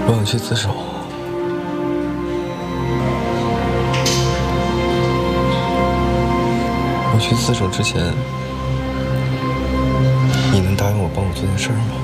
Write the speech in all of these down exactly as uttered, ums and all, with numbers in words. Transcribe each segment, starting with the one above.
我想去自首。我去自首之前，你能答应我帮我做件事吗？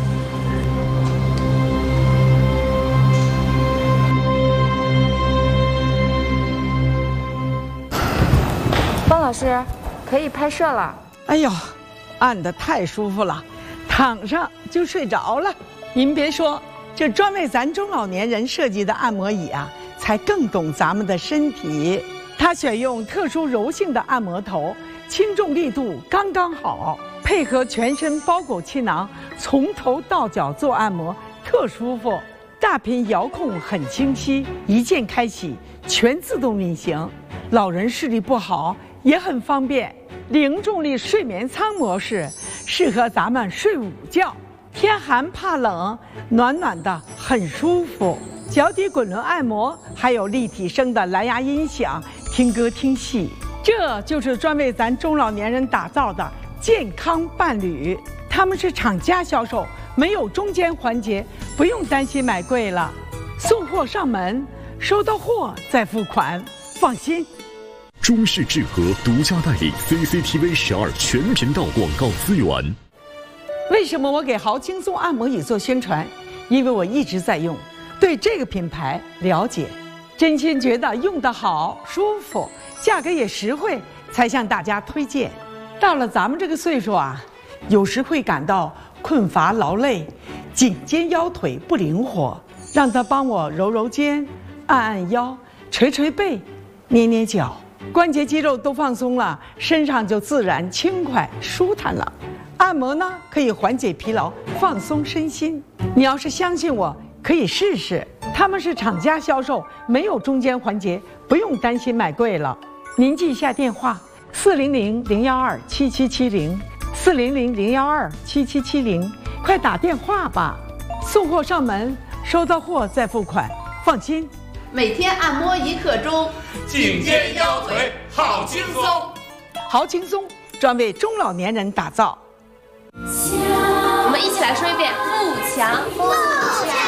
方老师，可以拍摄了。 哎呦，按得太舒服了，躺上就睡着了。您别说，这专为咱中老年人设计的按摩椅啊，才更懂咱们的身体。它选用特殊柔性的按摩头，轻重力度刚刚好，配合全身包裹气囊，从头到脚做按摩，特舒服。大屏遥控很清晰，一键开启，全自动运行。老人视力不好也很方便。零重力睡眠舱模式适合咱们睡午觉，天寒怕冷，暖暖的很舒服。脚底滚轮按摩，还有立体声的蓝牙音响，听歌听戏。这就是专为咱中老年人打造的健康伴侣。他们是厂家销售，没有中间环节，不用担心买贵了。送货上门，收到货再付款，放心。 中视智和独家代理 C C T V 十二全频道广告资源。 为什么我给豪轻松按摩椅做宣传？因为我一直在用，对这个品牌了解，真心觉得用得好、舒服，价格也实惠，才向大家推荐。到了咱们这个岁数啊，有时会感到困乏劳累，颈肩腰腿不灵活，让他帮我揉揉肩、按按腰、捶捶背、捏捏脚。关节肌肉都放松了，身上就自然轻快舒坦了。按摩呢，可以缓解疲劳，放松身心。你要是相信我，可以试试。他们是厂家销售，没有中间环节，不用担心买贵了。您记一下电话：四零零零幺二七七七零，四零零零幺二七七七零，快打电话吧。送货上门，收到货再付款，放心。 每天按摩一刻钟， 颈肩腰腿好轻松。 好轻松，专为中老年人打造。 我们一起来说一遍：富强。